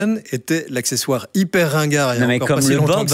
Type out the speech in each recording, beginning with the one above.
était l'accessoire hyper ringard. Non, mais comme le bob,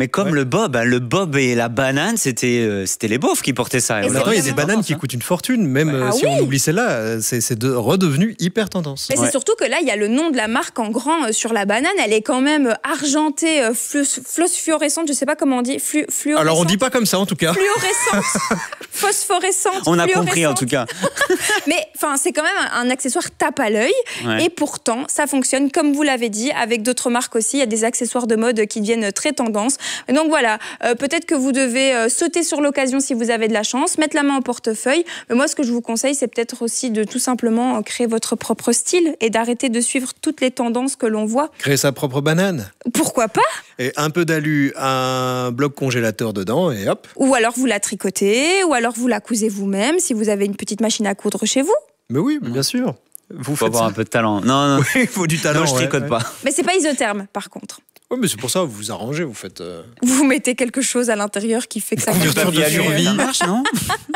le bob et la banane, c'était les beaufs qui portaient ça. Maintenant, il y a des bananes qui coûtent une fortune, même si on oublie celle-là, c'est redevenu hyper tendance. Mais c'est surtout que là, il y a le nom de la marque en grand sur la banane. Elle est quand même argentée, phosphorescente, je sais pas comment on dit. Alors on dit pas comme ça en tout cas. Fluorescente, phosphorescente. On a compris en tout cas. Mais enfin, c'est quand même un accessoire tape à l'œil. Et pourtant, ça fonctionne comme vous l'avez dit, avec d'autres marques aussi. Il y a des accessoires de mode qui deviennent très tendance. Donc voilà, peut-être que vous devez sauter sur l'occasion si vous avez de la chance, mettre la main au portefeuille. Mais moi, ce que je vous conseille, c'est peut-être aussi de tout simplement créer votre propre style et d'arrêter de suivre toutes les tendances que l'on voit. Créer sa propre banane. Pourquoi pas ? Et un peu d'alu, un bloc congélateur dedans et hop. Ou alors vous la tricotez, ou alors vous la cousez vous-même si vous avez une petite machine à coudre chez vous. Mais oui, bien sûr. Vous faut avoir un peu de talent. Non. Oui, il faut du talent. Non, je tricote pas. Mais c'est pas isotherme, par contre. Oui, mais c'est pour ça, vous vous arrangez, vous faites... Vous mettez quelque chose à l'intérieur qui fait que ça... Le papier alu, ça marche, non ? Quoi ?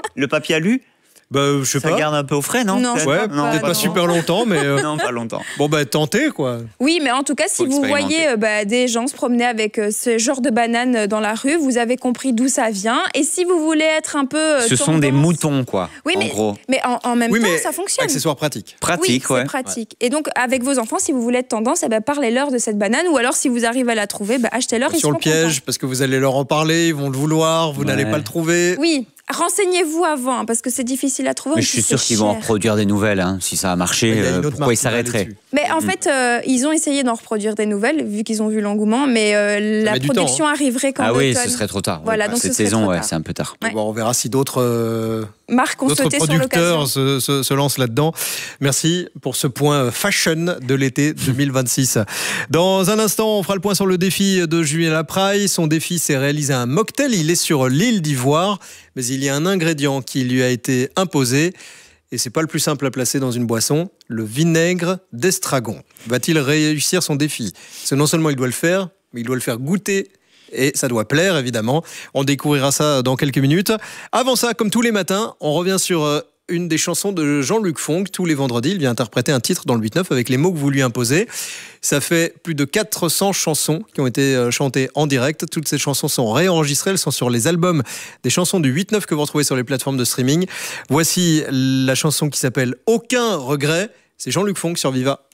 Le papier alu ? Je sais pas. Ça garde un peu au frais, non ? Non, peut-être pas super longtemps, mais... Non, pas longtemps. Bon, tentez, quoi. Oui, mais en tout cas, si vous voyez des gens se promener avec ce genre de banane dans la rue, vous avez compris d'où ça vient. Et si vous voulez être un peu Ce sont des moutons, quoi, oui, en gros. Mais en même temps, ça fonctionne. Accessoire pratique. Pratique, c'est pratique. Et donc, avec vos enfants, si vous voulez être tendance, parlez-leur de cette banane. Ou alors, si vous arrivez à la trouver, achetez-leur. Sur le piège, parce que vous allez leur en parler, ils vont le vouloir, vous n'allez pas le trouver. Oui. Renseignez-vous avant, parce que c'est difficile à trouver. Mais je suis sûr qu'ils vont en reproduire des nouvelles. Si ça a marché, pourquoi ils s'arrêteraient ? Mais en fait, ils ont essayé d'en reproduire des nouvelles, vu qu'ils ont vu l'engouement, mais la production arriverait quand même. Ah oui, ce serait trop tard. Voilà, donc cette saison, c'est un peu tard. Ouais. Bon, on verra si d'autres marques ont sauté producteurs se lancent là-dedans. Merci pour ce point fashion de l'été 2026. Dans un instant, on fera le point sur le défi de Julien Lapraille. Son défi, c'est réaliser un mocktail. Il est sur l'île d'Ivoire, mais il y a un ingrédient qui lui a été imposé. Et c'est pas le plus simple à placer dans une boisson, le vinaigre d'estragon. Va-t-il réussir son défi ? C'est non seulement il doit le faire, mais il doit le faire goûter. Et ça doit plaire, évidemment. On découvrira ça dans quelques minutes. Avant ça, comme tous les matins, on revient sur une des chansons de Jean-Luc Fonck. Tous les vendredis, il vient interpréter un titre dans le 8-9 avec les mots que vous lui imposez. Ça fait plus de 400 chansons qui ont été chantées en direct. Toutes ces chansons sont réenregistrées. Elles sont sur les albums des chansons du 8-9 que vous retrouvez sur les plateformes de streaming. Voici la chanson qui s'appelle « Aucun regret ». C'est Jean-Luc Fonck sur Viva.